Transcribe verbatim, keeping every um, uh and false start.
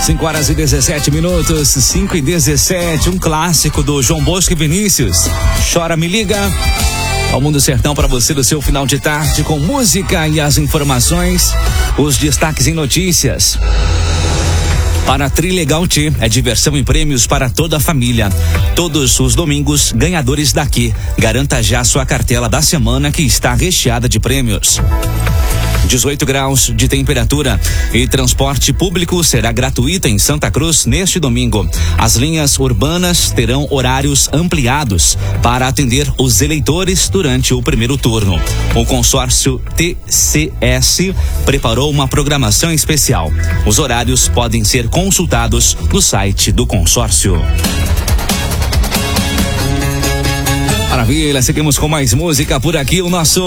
cinco horas e dezessete minutos, cinco e dezessete, um clássico do João Bosco e Vinícius. Chora, me liga. Ao Mundo Sertão para você do seu final de tarde com música e as informações, os destaques em notícias. Para a Trilegal T, é diversão e prêmios para toda a família. Todos os domingos, ganhadores daqui. Garanta já sua cartela da semana que está recheada de prêmios. dezoito graus de temperatura e transporte público será gratuito em Santa Cruz neste domingo. As linhas urbanas terão horários ampliados para atender os eleitores durante o primeiro turno. O consórcio T C S preparou uma programação especial. Os horários podem ser consultados no site do consórcio. Maravilha, seguimos com mais música por aqui, o nosso